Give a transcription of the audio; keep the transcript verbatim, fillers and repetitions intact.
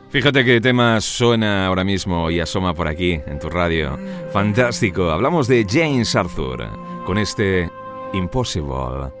Fíjate qué tema suena ahora mismo y asoma por aquí, en tu radio. Fantástico. Hablamos de James Arthur, con este Impossible.